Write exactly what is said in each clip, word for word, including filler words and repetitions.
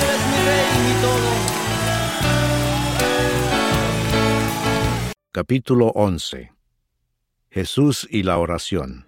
eres mi rey y mi todo. Capítulo once. Jesús y la oración.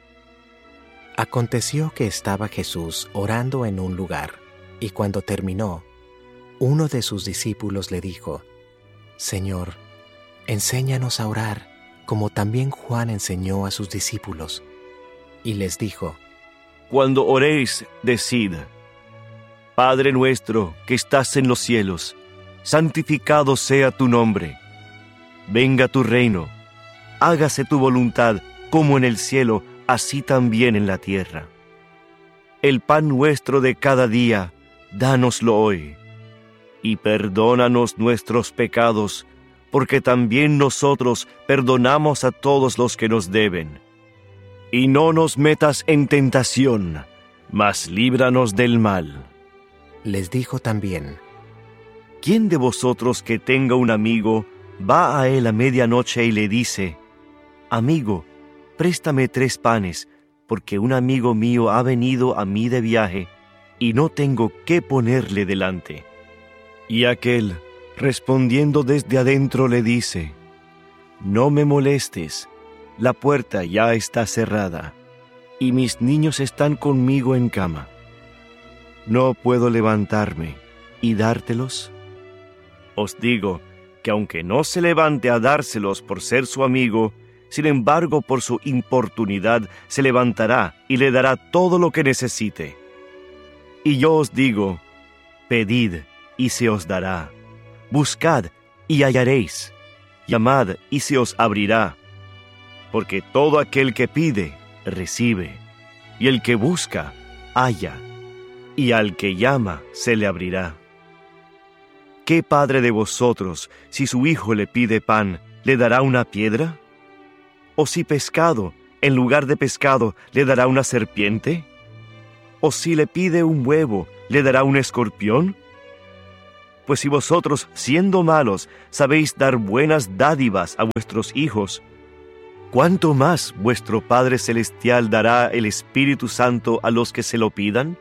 Aconteció que estaba Jesús orando en un lugar, y cuando terminó, uno de sus discípulos le dijo: Señor, enséñanos a orar, como también Juan enseñó a sus discípulos. Y les dijo: Cuando oréis, decid: Padre nuestro que estás en los cielos, santificado sea tu nombre. Venga tu reino, hágase tu voluntad como en el cielo, así también en la tierra. El pan nuestro de cada día, dánoslo hoy. Y perdónanos nuestros pecados, porque también nosotros perdonamos a todos los que nos deben. Y no nos metas en tentación, mas líbranos del mal. Les dijo también: ¿Quién de vosotros que tenga un amigo va a él a medianoche y le dice: Amigo, préstame tres panes, porque un amigo mío ha venido a mí de viaje, y no tengo qué ponerle delante? Y aquel, respondiendo desde adentro, le dice: No me molestes, la puerta ya está cerrada, y mis niños están conmigo en cama. ¿No puedo levantarme y dártelos? Os digo que aunque no se levante a dárselos por ser su amigo, sin embargo por su importunidad se levantará y le dará todo lo que necesite. Y yo os digo: pedid y se os dará, buscad y hallaréis, llamad y se os abrirá, porque todo aquel que pide, recibe, y el que busca, halla, y al que llama, se le abrirá. ¿Qué padre de vosotros, si su hijo le pide pan, le dará una piedra? ¿O si pescado, en lugar de pescado, le dará una serpiente? ¿O si le pide un huevo, le dará un escorpión? Pues si vosotros, siendo malos, sabéis dar buenas dádivas a vuestros hijos, ¿cuánto más vuestro Padre Celestial dará el Espíritu Santo a los que se lo pidan?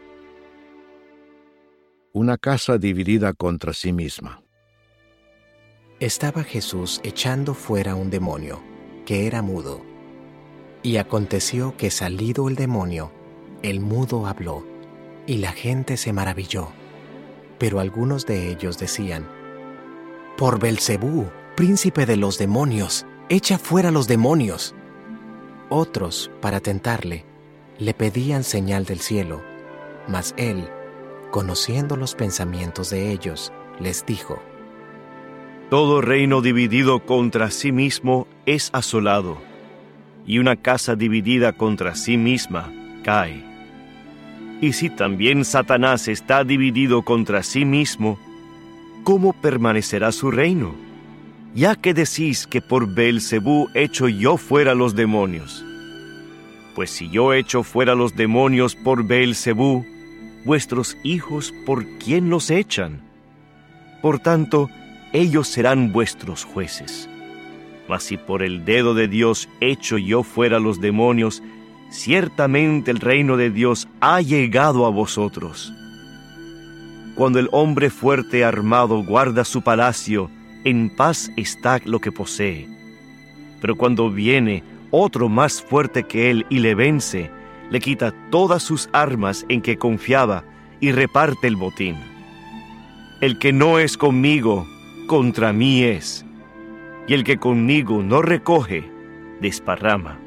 Una casa dividida contra sí misma. Estaba Jesús echando fuera un demonio, que era mudo. Y aconteció que salido el demonio, el mudo habló, y la gente se maravilló. Pero algunos de ellos decían: Por Belcebú, príncipe de los demonios, echa fuera los demonios. Otros, para tentarle, le pedían señal del cielo, mas él, conociendo los pensamientos de ellos, les dijo: Todo reino dividido contra sí mismo es asolado, y una casa dividida contra sí misma cae. Y si también Satanás está dividido contra sí mismo, ¿cómo permanecerá su reino? Ya que decís que por Beelzebú echo yo fuera los demonios. Pues si yo echo fuera los demonios por Beelzebú, vuestros hijos, ¿por quién los echan? Por tanto, ellos serán vuestros jueces. Mas si por el dedo de Dios echo yo fuera los demonios, ciertamente el reino de Dios ha llegado a vosotros. Cuando el hombre fuerte armado guarda su palacio, en paz está lo que posee. Pero cuando viene otro más fuerte que él y le vence, le quita todas sus armas en que confiaba y reparte el botín. El que no es conmigo, contra mí es, y el que conmigo no recoge, desparrama.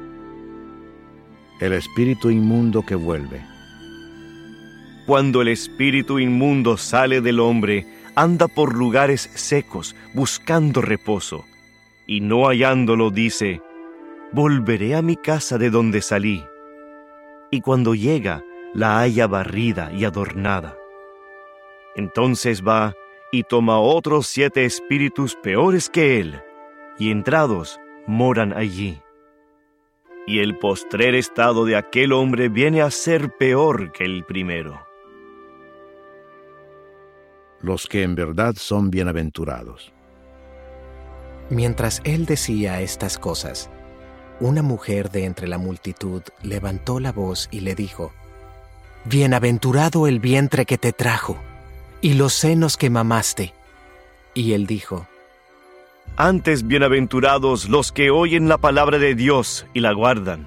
El espíritu inmundo que vuelve. Cuando el espíritu inmundo sale del hombre, anda por lugares secos, buscando reposo, y no hallándolo dice: volveré a mi casa de donde salí. Y cuando llega, la halla barrida y adornada. Entonces va y toma otros siete espíritus peores que él, y entrados moran allí. Y el postrer estado de aquel hombre viene a ser peor que el primero. Los que en verdad son bienaventurados. Mientras él decía estas cosas, una mujer de entre la multitud levantó la voz y le dijo: Bienaventurado el vientre que te trajo, y los senos que mamaste. Y él dijo: Antes bienaventurados los que oyen la palabra de Dios y la guardan.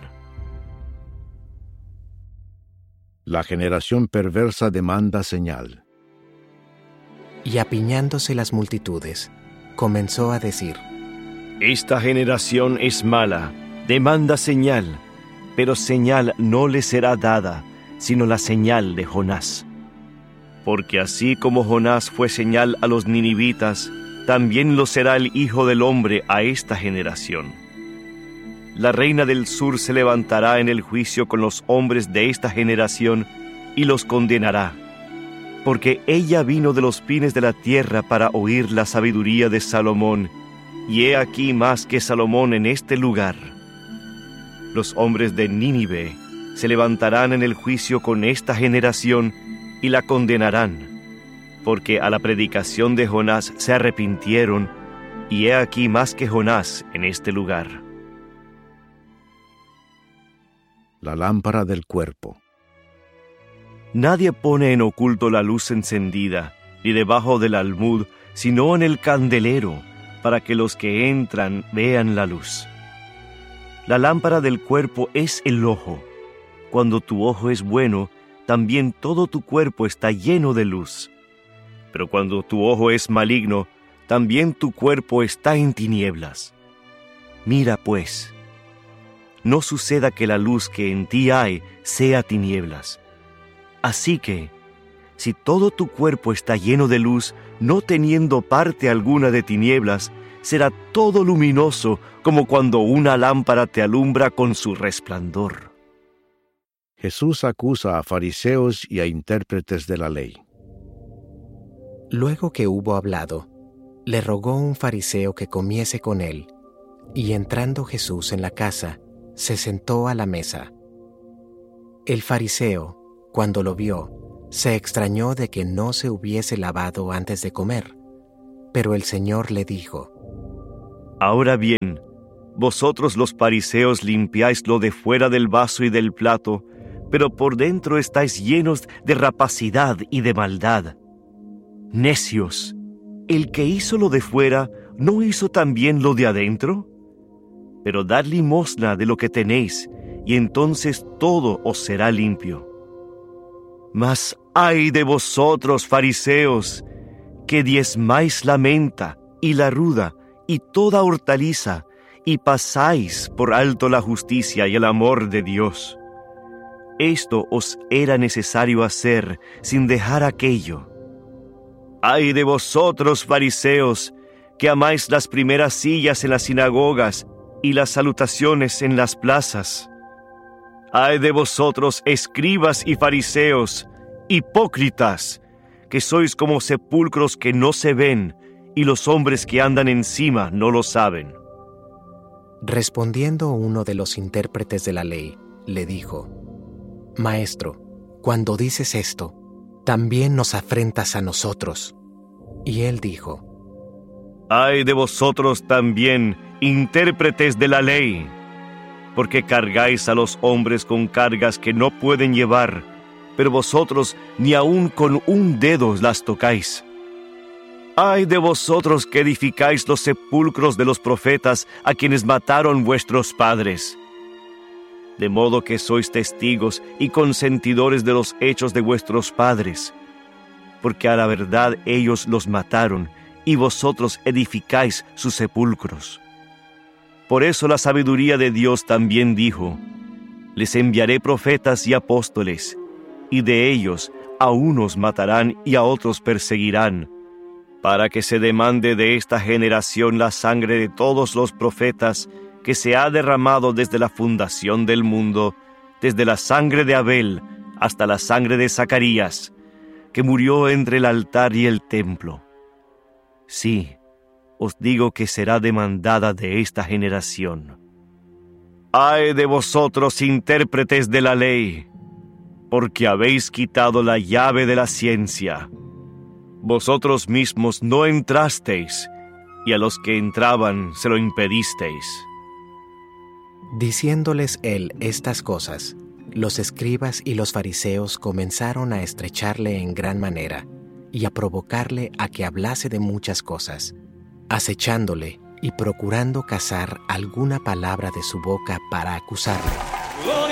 La generación perversa demanda señal. Y apiñándose las multitudes, comenzó a decir: Esta generación es mala, demanda señal, pero señal no le será dada, sino la señal de Jonás. Porque así como Jonás fue señal a los ninivitas, también lo será el Hijo del Hombre a esta generación. La reina del sur se levantará en el juicio con los hombres de esta generación y los condenará, porque ella vino de los fines de la tierra para oír la sabiduría de Salomón, y he aquí más que Salomón en este lugar. Los hombres de Nínive se levantarán en el juicio con esta generación y la condenarán, porque a la predicación de Jonás se arrepintieron, y he aquí más que Jonás en este lugar. La lámpara del cuerpo. Nadie pone en oculto la luz encendida, ni debajo del almud, sino en el candelero, para que los que entran vean la luz. La lámpara del cuerpo es el ojo. Cuando tu ojo es bueno, también todo tu cuerpo está lleno de luz. Pero cuando tu ojo es maligno, también tu cuerpo está en tinieblas. Mira pues, no suceda que la luz que en ti hay sea tinieblas. Así que, si todo tu cuerpo está lleno de luz, no teniendo parte alguna de tinieblas, será todo luminoso como cuando una lámpara te alumbra con su resplandor. Jesús acusa a fariseos y a intérpretes de la ley. Luego que hubo hablado, le rogó un fariseo que comiese con él, y entrando Jesús en la casa, se sentó a la mesa. El fariseo, cuando lo vio, se extrañó de que no se hubiese lavado antes de comer, pero el Señor le dijo: Ahora bien, vosotros los fariseos limpiáis lo de fuera del vaso y del plato, pero por dentro estáis llenos de rapacidad y de maldad. Necios, ¿el que hizo lo de fuera no hizo también lo de adentro? Pero dad limosna de lo que tenéis, y entonces todo os será limpio. Mas ay de vosotros, fariseos, que diezmáis la menta y la ruda y toda hortaliza, y pasáis por alto la justicia y el amor de Dios. Esto os era necesario hacer sin dejar aquello. Ay de vosotros, fariseos, que amáis las primeras sillas en las sinagogas y las salutaciones en las plazas. Ay de vosotros, escribas y fariseos, hipócritas, que sois como sepulcros que no se ven, y los hombres que andan encima no lo saben. Respondiendo uno de los intérpretes de la ley, le dijo: Maestro, cuando dices esto, también nos afrentas a nosotros. Y él dijo: Ay de vosotros también, intérpretes de la ley, porque cargáis a los hombres con cargas que no pueden llevar, pero vosotros ni aun con un dedo las tocáis. Ay de vosotros que edificáis los sepulcros de los profetas a quienes mataron vuestros padres. De modo que sois testigos y consentidores de los hechos de vuestros padres, porque a la verdad ellos los mataron, y vosotros edificáis sus sepulcros. Por eso la sabiduría de Dios también dijo: les enviaré profetas y apóstoles, y de ellos a unos matarán y a otros perseguirán, para que se demande de esta generación la sangre de todos los profetas que se ha derramado desde la fundación del mundo, desde la sangre de Abel hasta la sangre de Zacarías, que murió entre el altar y el templo. Sí, os digo que será demandada de esta generación. ¡Ay de vosotros, intérpretes de la ley! Porque habéis quitado la llave de la ciencia. Vosotros mismos no entrasteis, y a los que entraban se lo impedisteis. Diciéndoles él estas cosas, los escribas y los fariseos comenzaron a estrecharle en gran manera, y a provocarle a que hablase de muchas cosas, acechándole y procurando cazar alguna palabra de su boca para acusarle.